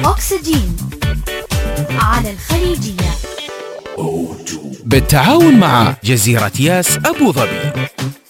أكسجين على الخليجية بالتعاون مع جزيرة ياس أبو ظبي.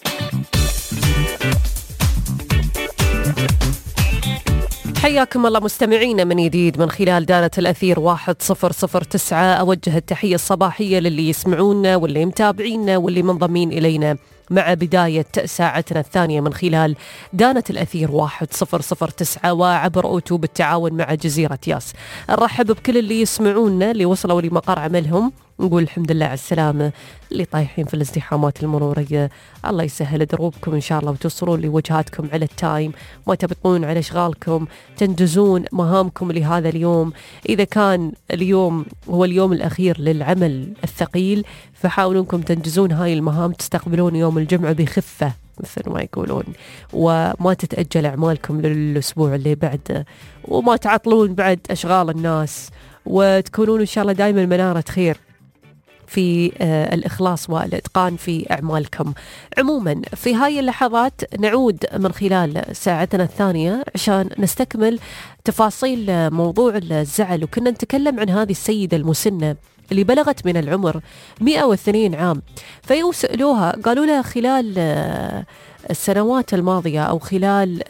حياكم الله مستمعينا من جديد من خلال دانة الأثير 1009. أوجه التحية الصباحية للي يسمعونا واللي متابعينا واللي منضمين إلينا مع بداية ساعتنا الثانية من خلال دانة الأثير 1009 وعبر أوتو بالتعاون مع جزيرة ياس. نرحب بكل اللي يسمعونا اللي وصلوا لمقر عملهم، نقول الحمد لله على السلامة. اللي طايحين في الازدحامات المرورية الله يسهل دروبكم إن شاء الله وتوصلون لوجهاتكم على التايم، ما تبطون على أشغالكم، تنجزون مهامكم لهذا اليوم. إذا كان اليوم هو اليوم الأخير للعمل الثقيل فحاولوا أنكم تنجزون هاي المهام، تستقبلون يوم الجمعة بخفة مثل ما يقولون، وما تتأجل أعمالكم للأسبوع اللي بعده، وما تعطلون بعد أشغال الناس، وتكونون إن شاء الله دائما منارة خير في الإخلاص والإتقان في أعمالكم. عموما في هاي اللحظات نعود من خلال ساعتنا الثانية عشان نستكمل تفاصيل موضوع الزعل. وكنا نتكلم عن هذه السيدة المسنة اللي بلغت من العمر 102 عام، فيسألوها قالوا لها خلال السنوات الماضية أو خلال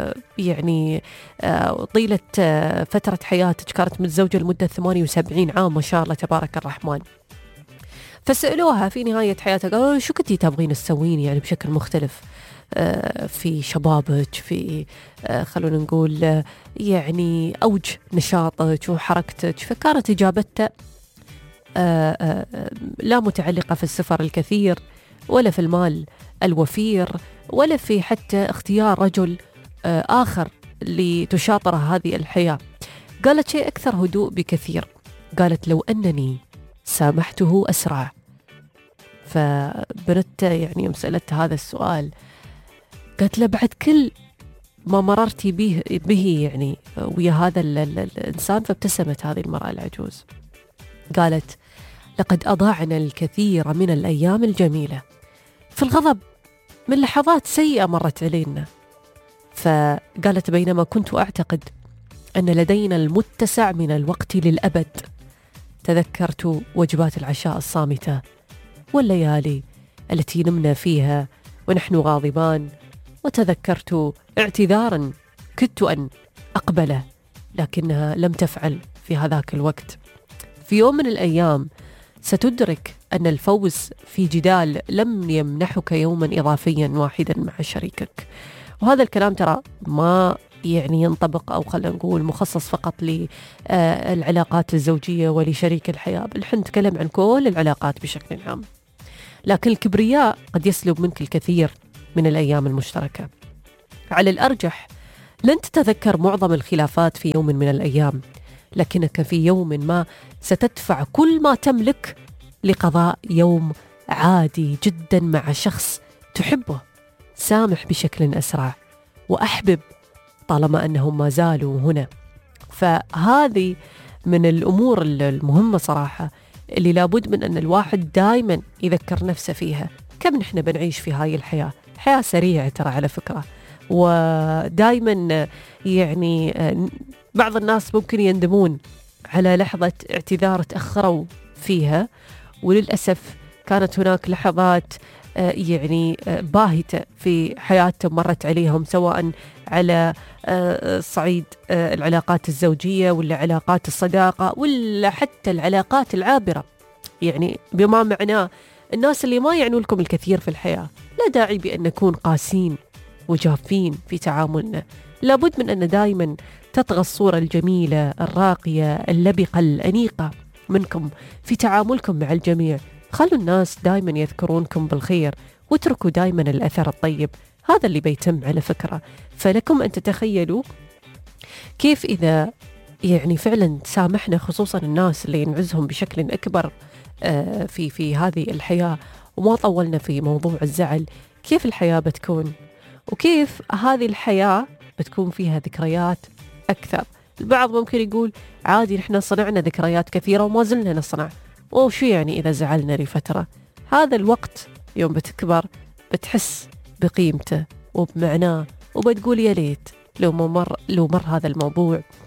طيلة فترة حياتك، كانت متزوجة لمدة 78 عام ما شاء الله تبارك الرحمن. فسألوها في نهاية حياتها قالوا شو كنتي تبغين تسوين يعني بشكل مختلف في شبابك، في خلونا نقول يعني أوج نشاطك وحركتك. فكانت إجابتها لا متعلقة في السفر الكثير ولا في المال الوفير ولا في حتى اختيار رجل آخر لتشاطر هذه الحياة. قالت شيء أكثر هدوء بكثير، قالت لو أنني سامحته أسرع. فبنت يعني مسألت هذا السؤال، قالت له بعد كل ما مررتي به يعني ويا هذا الإنسان؟ فابتسمت هذه المرأة العجوز قالت لقد أضاعنا الكثير من الأيام الجميلة في الغضب من لحظات سيئة مرت علينا. فقالت بينما كنت أعتقد أن لدينا المتسع من الوقت للأبد، تذكرت وجبات العشاء الصامتة والليالي التي نمنا فيها ونحن غاضبان، وتذكرت اعتذارا كدت أن أقبله لكنها لم تفعل في هذاك الوقت. في يوم من الأيام ستدرك أن الفوز في جدال لم يمنحك يوما إضافيا واحدا مع شريكك. وهذا الكلام ترى ما يعني ينطبق أو خلينا نقول مخصص فقط للعلاقات الزوجية ولشريك الحياة، بل نحن نتكلم عن كل العلاقات بشكل عام. لكن الكبرياء قد يسلب منك الكثير من الأيام المشتركة. على الأرجح لن تتذكر معظم الخلافات في يوم من الأيام، لكنك في يوم ما ستدفع كل ما تملك لقضاء يوم عادي جدا مع شخص تحبه. سامح بشكل أسرع وأحبب طالما أنهم ما زالوا هنا. فهذه من الأمور المهمة صراحة اللي لابد من أن الواحد دائما يذكر نفسه فيها. كم نحن بنعيش في هاي الحياة، حياة سريعة ترى على فكرة، ودائما يعني بعض الناس ممكن يندمون على لحظة اعتذار تأخروا فيها، وللأسف كانت هناك لحظات يعني باهتة في حياتهم مرت عليهم، سواء على صعيد العلاقات الزوجية ولا علاقات الصداقة ولا حتى العلاقات العابرة. يعني بما معناه الناس اللي ما يعنوا لكم الكثير في الحياة لا داعي بأن نكون قاسين وجافين في تعاملنا. لابد من أن دائما تطغى الصورة الجميلة الراقية اللبقة الأنيقة منكم في تعاملكم مع الجميع. خلوا الناس دائما يذكرونكم بالخير واتركوا دائما الأثر الطيب. هذا اللي بيتم على فكرة. فلكم أن تتخيلوا كيف إذا يعني فعلا سامحنا، خصوصا الناس اللي ينعزهم بشكل أكبر في هذه الحياة، وما طولنا في موضوع الزعل، كيف الحياة بتكون وكيف هذه الحياة بتكون فيها ذكريات أكثر. البعض ممكن يقول عادي نحن صنعنا ذكريات كثيرة وما زلنا نصنع، وشو يعني إذا زعلنا لفترة؟ هذا الوقت يوم بتكبر بتحس بقيمته وبمعناه، وبتقول يا ليت لو مر هذا الموضوع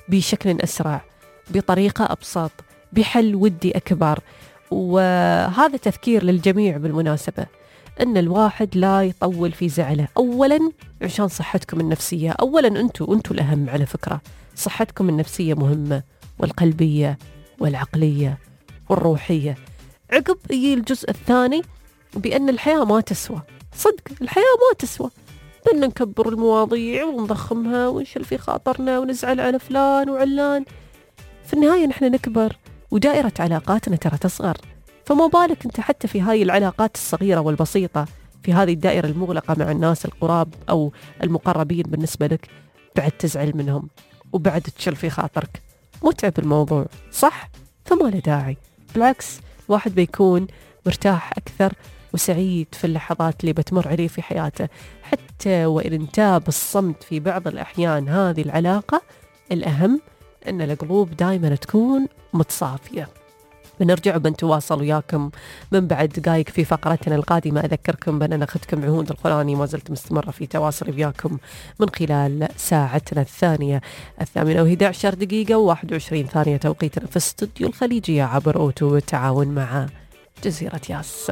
بشكل أسرع، بطريقة أبسط، بحل ودي أكبر. وهذا تذكير للجميع بالمناسبة أن الواحد لا يطول في زعله، أولا عشان صحتكم النفسية، أولا أنتوا الأهم على فكرة، صحتكم النفسية مهمة، والقلبية والعقلية والروحية. عقب يجي الجزء الثاني بأن الحياة ما تسوى، صدق الحياة ما تسوى، بدنا نكبر المواضيع ونضخمها ونشل في خاطرنا ونزعل على فلان وعلان. في النهاية نحن نكبر ودائرة علاقاتنا ترى تصغر، فما بالك أنت حتى في هاي العلاقات الصغيرة والبسيطة، في هذه الدائرة المغلقة مع الناس القراب أو المقربين بالنسبة لك، بعد تزعل منهم وبعد تشل في خاطرك. متعب الموضوع صح؟ فما له داعي، بالعكس الواحد بيكون مرتاح أكثر وسعيد في اللحظات اللي بتمر عليه في حياته، حتى وإن انتاب الصمت في بعض الأحيان. هذه العلاقة الأهم أن القلوب دائما تكون متصافية. بنرجع وبنتواصل وياكم من بعد دقائق في فقرتنا القادمة. أذكركم بأننا أخذكم عهود القرآني ما زلت مستمرة في تواصل وياكم من خلال ساعتنا الثانية 8:11 و21 ثانية توقيتنا في استوديو الخليجية عبر أوتو بالتعاون مع جزيرة ياس.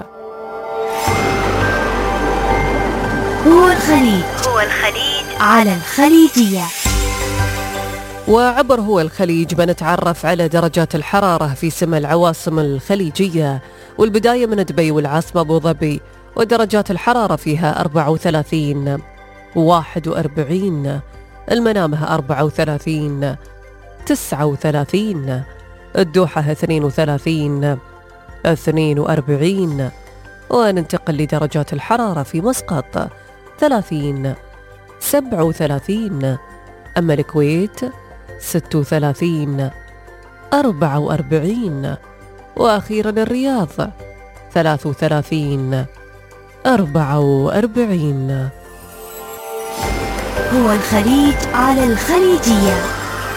هو الخليج على الخليجية. وعبر هو الخليج بنتعرف على درجات الحرارة في 7 العواصم الخليجية، والبداية من دبي والعاصمة أبو ظبي، ودرجات الحرارة فيها 34 41، المنامة 34 39، الدوحة 32 42، وننتقل لدرجات الحرارة في مسقط 30 37، أما الكويت 36 44، وأخيرا الرياض 33 44. هو الخليج على الخليجية.